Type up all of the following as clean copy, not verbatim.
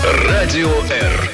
Радио Р.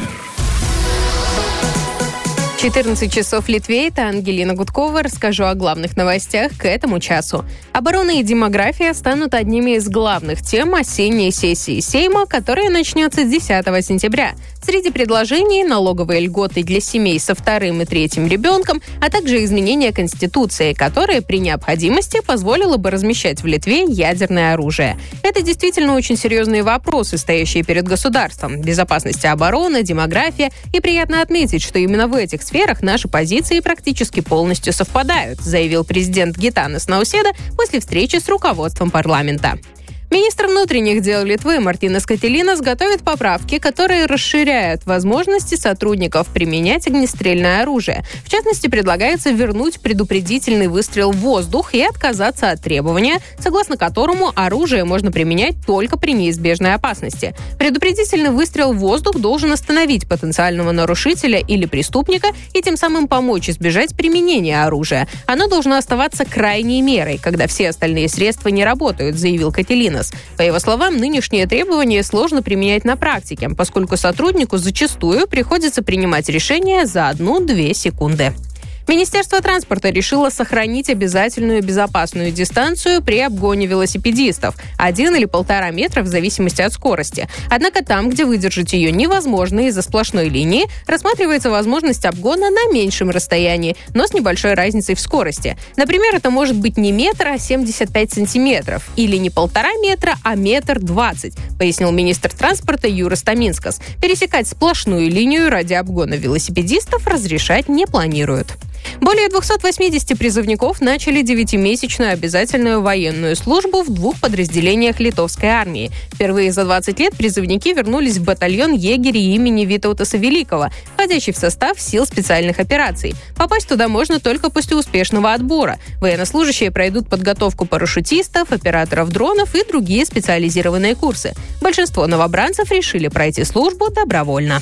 14 часов в Литве. Это Ангелина Гудкова. Расскажу о главных новостях к этому часу. Оборона и демография станут одними из главных тем осенней сессии Сейма, которая начнется 10 сентября. Среди предложений – налоговые льготы для семей со вторым и третьим ребенком, а также изменения Конституции, которое при необходимости позволило бы размещать в Литве ядерное оружие. Это действительно очень серьезные вопросы, стоящие перед государством. Безопасность и оборона, демография. И приятно отметить, что именно в этих сферах наши позиции практически полностью совпадают, заявил президент Гитанас Науседа после встречи с руководством парламента. Министр внутренних дел Литвы Мартинас Кателинас готовит поправки, которые расширяют возможности сотрудников применять огнестрельное оружие. В частности, предлагается вернуть предупредительный выстрел в воздух и отказаться от требования, согласно которому оружие можно применять только при неизбежной опасности. Предупредительный выстрел в воздух должен остановить потенциального нарушителя или преступника и тем самым помочь избежать применения оружия. Оно должно оставаться крайней мерой, когда все остальные средства не работают, заявил Кателинас. По его словам, нынешние требования сложно применять на практике, поскольку сотруднику зачастую приходится принимать решения за 1-2 секунды. Министерство транспорта решило сохранить обязательную безопасную дистанцию при обгоне велосипедистов – 1 или 1,5 метра в зависимости от скорости. Однако там, где выдержать ее невозможно из-за сплошной линии, рассматривается возможность обгона на меньшем расстоянии, но с небольшой разницей в скорости. Например, это может быть не метр, а 75 сантиметров. Или не 1,5 метра, а 1,20 м, пояснил министр транспорта Юрис Таминскас. Пересекать сплошную линию ради обгона велосипедистов разрешать не планируют. Более 280 призывников начали 9-месячную обязательную военную службу в 2 подразделениях литовской армии. Впервые за 20 лет призывники вернулись в батальон егерей имени Витаутаса Великого, входящий в состав сил специальных операций. Попасть туда можно только после успешного отбора. Военнослужащие пройдут подготовку парашютистов, операторов дронов и другие специализированные курсы. Большинство новобранцев решили пройти службу добровольно.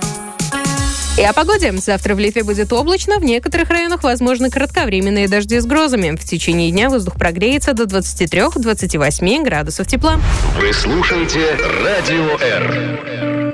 И о погоде. Завтра в Литве будет облачно, в некоторых районах возможны кратковременные дожди с грозами. В течение дня воздух прогреется до 23-28 градусов тепла. Вы слушаете Радио Р.